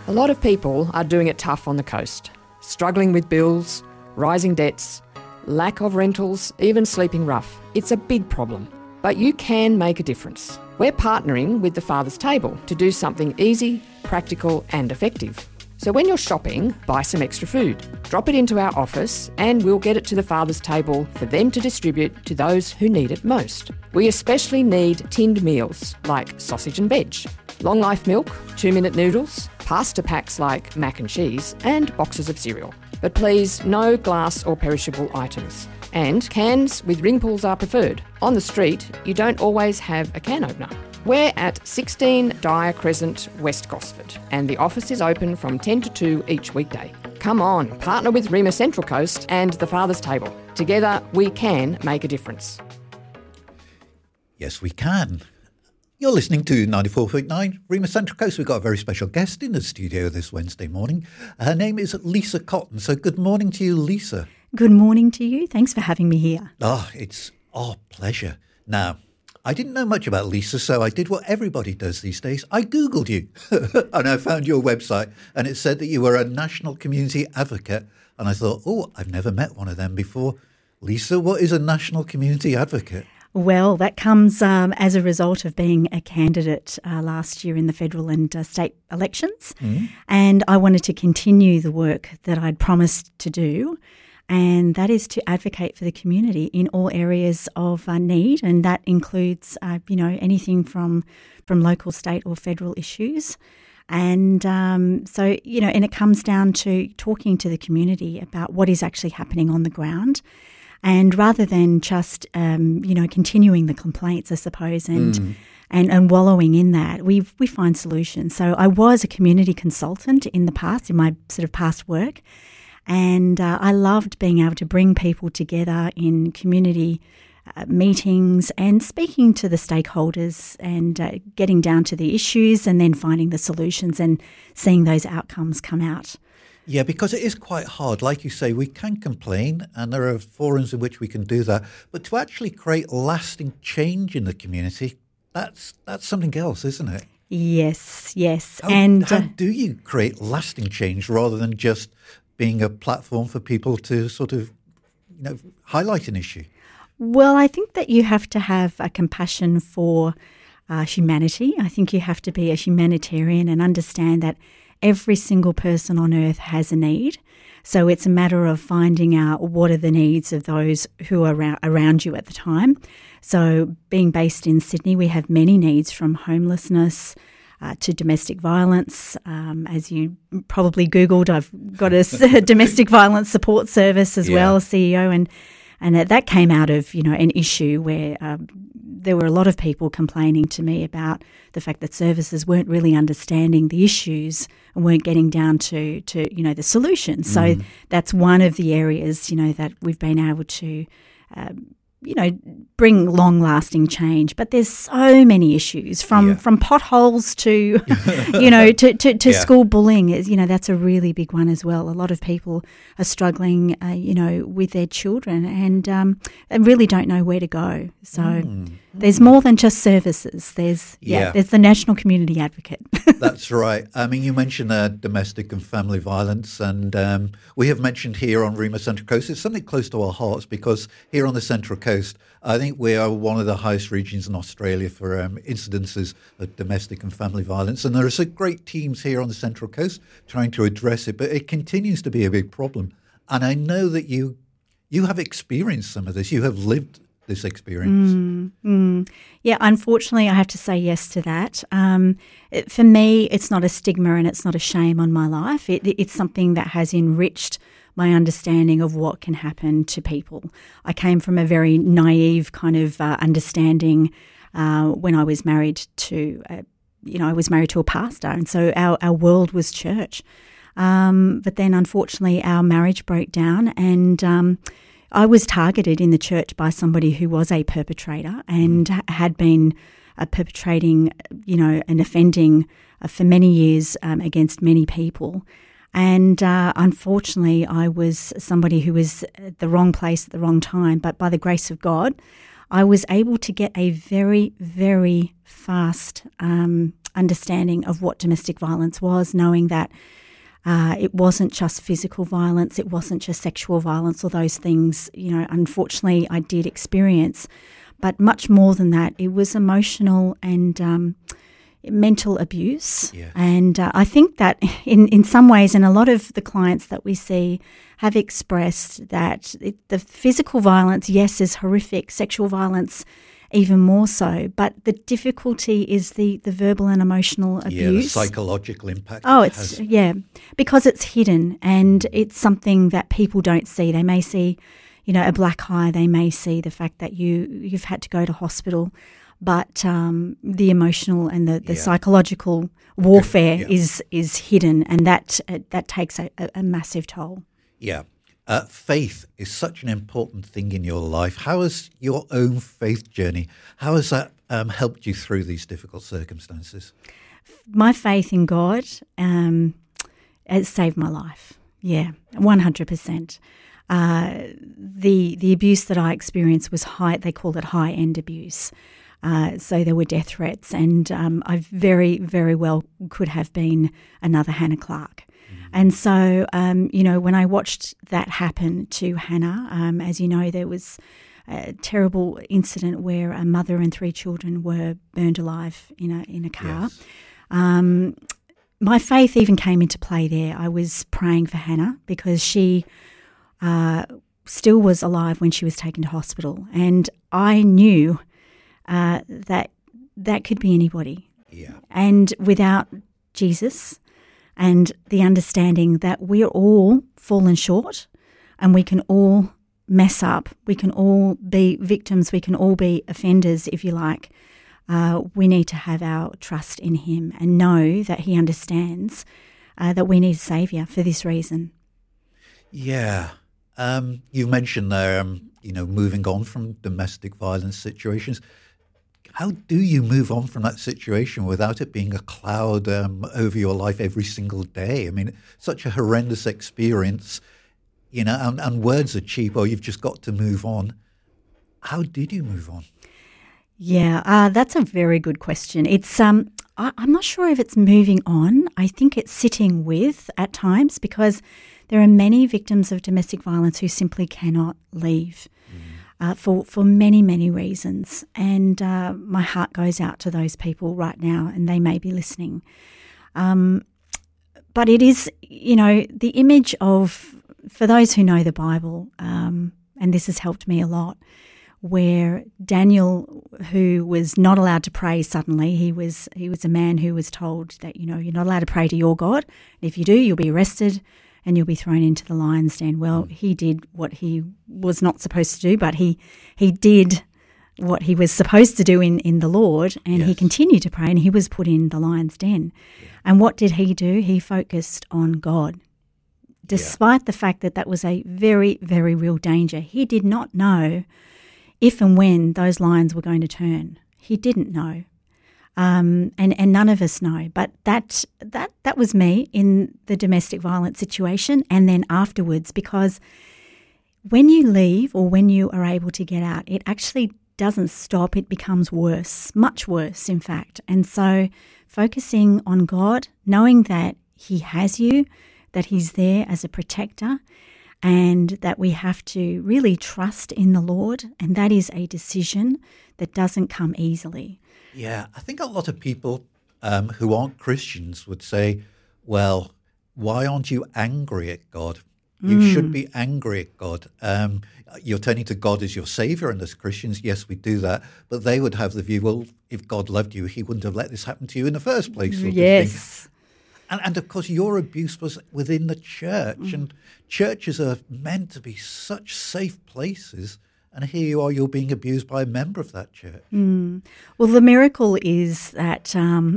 A lot of people are doing it tough on the coast, struggling with bills, rising debts, lack of rentals, even sleeping rough. It's a big problem. But you can make a difference. We're partnering with the Father's Table to do something easy, practical and effective. So when you're shopping, buy some extra food. Drop it into our office and we'll get it to the Father's Table for them to distribute to those who need it most. We especially need tinned meals like sausage and veg, long life milk, 2-minute noodles, pasta packs like mac and cheese and boxes of cereal. But please, no glass or perishable items. And cans with ring pulls are preferred. On the street, you don't always have a can opener. We're at 16 Dyer Crescent, West Gosford, and the office is open from 10 to 2 each weekday. Come on, partner with Rima Central Coast and the Father's Table. Together, we can make a difference. Yes, we can. You're listening to 94.9 Rima Central Coast. We've got a very special guest in the studio this Wednesday morning. Her name is Lisa Cotton. So good morning to you, Lisa. Good morning to you. Thanks for having me here. It's our pleasure. Now, I didn't know much about Lisa, so I did what everybody does these days. I Googled you and I found your website and it said that you were a national community advocate. And I thought, I've never met one of them before. Lisa, what is a national community advocate? Well, that comes as a result of being a candidate last year in the federal and state elections. And I wanted to continue the work that I'd promised to do. And that is to advocate for the community in all areas of need, and that includes, anything from local, state, or federal issues. And and it comes down to talking to the community about what is actually happening on the ground, and rather than just continuing the complaints, I suppose, and wallowing in that, we find solutions. So I was a community consultant in the past, in my sort of past work. And I loved being able to bring people together in community meetings and speaking to the stakeholders and getting down to the issues and then finding the solutions and seeing those outcomes come out. Yeah, because it is quite hard. Like you say, we can complain and there are forums in which we can do that. But to actually create lasting change in the community, that's something else, isn't it? Yes. How do you create lasting change rather than just being a platform for people to sort of, highlight an issue? Well, I think that you have to have a compassion for humanity. I think you have to be a humanitarian and understand that every single person on earth has a need. So it's a matter of finding out what are the needs of those who are around you at the time. So being based in Sydney, we have many needs, from homelessness to domestic violence. As you probably Googled, I've got a domestic violence support service as well, CEO, and that came out of an issue where there were a lot of people complaining to me about the fact that services weren't really understanding the issues and weren't getting down to the solutions. So that's one of the areas that we've been able to bring long-lasting change. But there's so many issues from potholes to, to school bullying. That's a really big one as well. A lot of people are struggling, with their children and really don't know where to go. So there's more than just services. There's the National Community Advocate. That's right. I mean, you mentioned domestic and family violence, and we have mentioned here on Rima Central Coast, it's something close to our hearts because here on the Central Coast, I think we are one of the highest regions in Australia for incidences of domestic and family violence. And there are some great teams here on the Central Coast trying to address it, but it continues to be a big problem. And I know that you have experienced some of this. You have lived this experience. Yeah, unfortunately, I have to say yes to that. For me, it's not a stigma and it's not a shame on my life. It's something that has enriched my understanding of what can happen to people. I came from a very naive kind of understanding when I was married to, a pastor, and so our world was church. But then, unfortunately, our marriage broke down, and I was targeted in the church by somebody who was a perpetrator and had been perpetrating, and offending for many years against many people. And unfortunately, I was somebody who was at the wrong place at the wrong time. But by the grace of God, I was able to get a very, very fast understanding of what domestic violence was, knowing that it wasn't just physical violence, it wasn't just sexual violence, or those things, unfortunately I did experience. But much more than that, it was emotional and mental abuse. Yeah. And I think that in some ways, and a lot of the clients that we see have expressed that the physical violence, yes, is horrific, sexual violence even more so, but the difficulty is the verbal and emotional abuse. Yeah, the psychological impact. Because it's hidden and it's something that people don't see. They may see, a black eye, they may see the fact that you've had to go to hospital, but the emotional and the psychological warfare is hidden, and that takes a massive toll. Yeah. Faith is such an important thing in your life. How has your own faith journey, how has that helped you through these difficult circumstances? My faith in God has saved my life. Yeah, 100%. The abuse that I experienced was they called it high-end abuse. So there were death threats, and I very, very well could have been another Hannah Clark. And so, when I watched that happen to Hannah, as you know, there was a terrible incident where a mother and 3 children were burned alive in a car. Yes. My faith even came into play there. I was praying for Hannah because she still was alive when she was taken to hospital, and I knew that could be anybody. Yeah. And without Jesus and the understanding that we're all fallen short and we can all mess up, we can all be victims, we can all be offenders, if you like, we need to have our trust in him and know that he understands that we need a saviour for this reason. Yeah. You mentioned there, moving on from domestic violence situations. How do you move on from that situation without it being a cloud over your life every single day? I mean, such a horrendous experience, and words are cheap, or you've just got to move on. How did you move on? Yeah, that's a very good question. It's I'm not sure if it's moving on. I think it's sitting with at times, because there are many victims of domestic violence who simply cannot leave. For many, many reasons. And my heart goes out to those people right now, and they may be listening. But it is, the image of, for those who know the Bible, and this has helped me a lot, where Daniel, who was not allowed to pray suddenly, he was a man who was told that, you're not allowed to pray to your God. If you do, you'll be arrested and you'll be thrown into the lion's den. Well, he did what he was not supposed to do, but he did what he was supposed to do in the Lord, and he continued to pray, and he was put in the lion's den. Yeah. And what did he do? He focused on God. Despite the fact that was a very, very real danger. He did not know if and when those lions were going to turn. He didn't know. And none of us know, but that was me in the domestic violence situation, and then afterwards, because when you leave or when you are able to get out, it actually doesn't stop, it becomes worse, much worse in fact. And so focusing on God, knowing that he has you, that he's there as a protector, and that we have to really trust in the Lord, and that is a decision that doesn't come easily. Yeah, I think a lot of people who aren't Christians would say, well, why aren't you angry at God? You should be angry at God. You're turning to God as your saviour, and as Christians, yes, we do that. But they would have the view, well, if God loved you, he wouldn't have let this happen to you in the first place. Yes. And of course, your abuse was within the church, and churches are meant to be such safe places. And here you are, you're being abused by a member of that church. Well, the miracle is that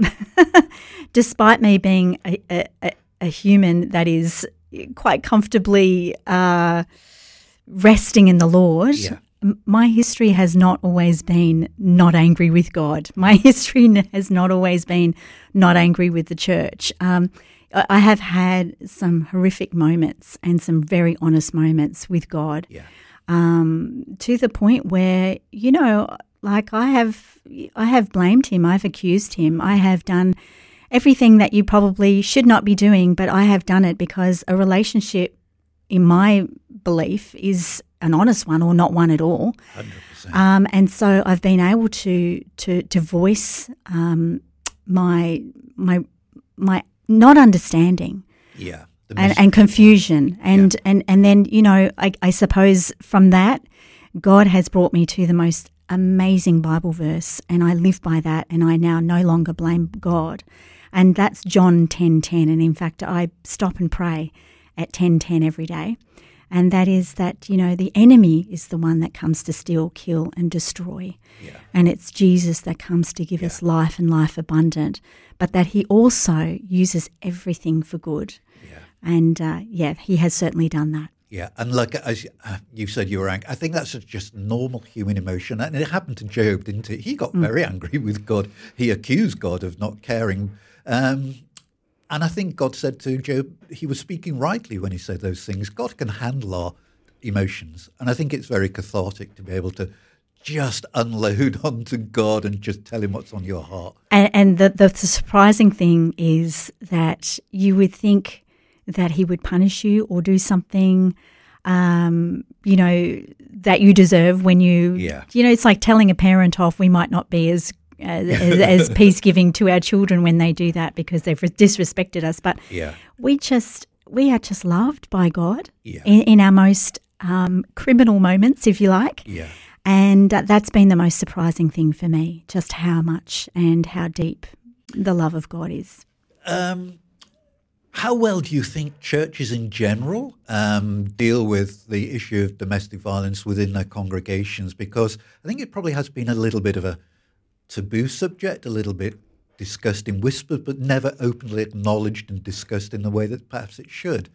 despite me being a human that is quite comfortably resting in the Lord, my history has not always been not angry with God. My history has not always been not angry with the church. I have had some horrific moments and some very honest moments with God. Yeah. to the point where, like I have blamed him, I've accused him, I have done everything that you probably should not be doing, but I have done it because a relationship, in my belief, is an honest one or not one at all. 100%. And so I've been able to voice my not understanding. Yeah. And confusion. And then, I suppose from that, God has brought me to the most amazing Bible verse, and I live by that, and I now no longer blame God. And that's John 10:10. And in fact, I stop and pray at 10:10 every day. And that is that, the enemy is the one that comes to steal, kill and destroy. Yeah. And it's Jesus that comes to give us life and life abundant, but that he also uses everything for good. Yeah. And, he has certainly done that. Yeah, and like as you said, you were angry. I think that's just normal human emotion, and it happened to Job, didn't it? He got very angry with God. He accused God of not caring, and I think God said to Job, he was speaking rightly when he said those things. God can handle our emotions, and I think it's very cathartic to be able to just unload onto God and just tell him what's on your heart. And the surprising thing is that you would think that he would punish you or do something, that you deserve when you, it's like telling a parent off. We might not be as peace-giving to our children when they do that because they've disrespected us. But we are just loved by God in our most criminal moments, if you like. Yeah. And that's been the most surprising thing for me, just how much and how deep the love of God is. How well do you think churches in general deal with the issue of domestic violence within their congregations? Because I think it probably has been a little bit of a taboo subject, a little bit discussed in whispers, but never openly acknowledged and discussed in the way that perhaps it should.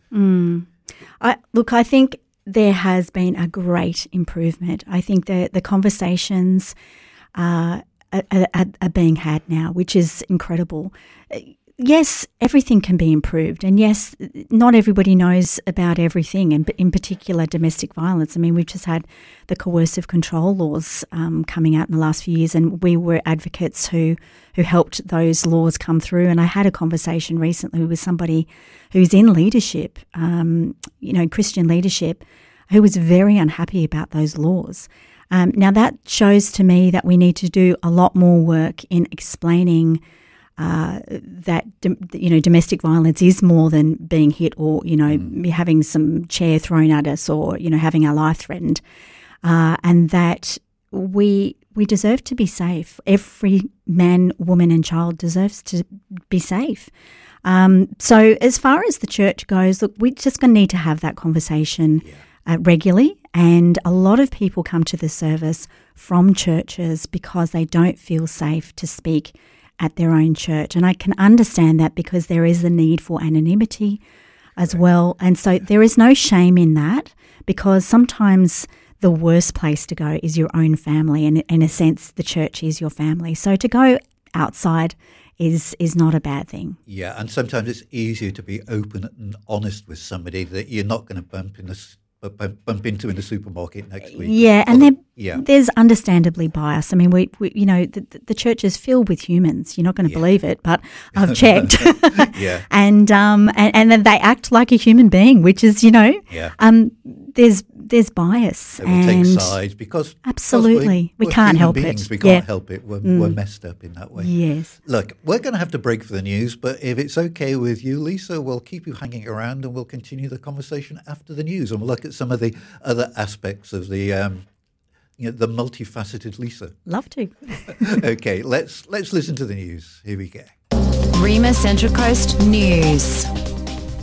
I think there has been a great improvement. I think the conversations are being had now, which is incredible. Yes, everything can be improved, and yes, not everybody knows about everything, and in particular domestic violence. I mean, we've just had the coercive control laws coming out in the last few years, and we were advocates who helped those laws come through. And I had a conversation recently with somebody who's in leadership, Christian leadership, who was very unhappy about those laws. Now, that shows to me that we need to do a lot more work in explaining that domestic violence is more than being hit or having some chair thrown at us or having our life threatened, and that we deserve to be safe. Every man, woman, and child deserves to be safe. So as far as the church goes, look, we're just going to need to have that conversation regularly. And a lot of people come to the service from churches because they don't feel safe to speak at their own church. And I can understand that because there is a need for anonymity as well. And so there is no shame in that, because sometimes the worst place to go is your own family. And in a sense, the church is your family. So to go outside is not a bad thing. Yeah, and sometimes it's easier to be open and honest with somebody that you're not going to bump into in the supermarket next week. Yeah, and there's understandably bias. I mean, we the church is filled with humans. You're not going to believe it, but I've checked. And then they act like a human being, which is there's bias and we take sides because absolutely we can't help it. We can't help it. We're messed up in that way. Yes. Look, we're going to have to break for the news, but if it's okay with you, Lisa, we'll keep you hanging around and we'll continue the conversation after the news, and we'll look at some of the other aspects of the the multifaceted Lisa. Love to. Okay, let's listen to the news. Here we go. Rima Central Coast News.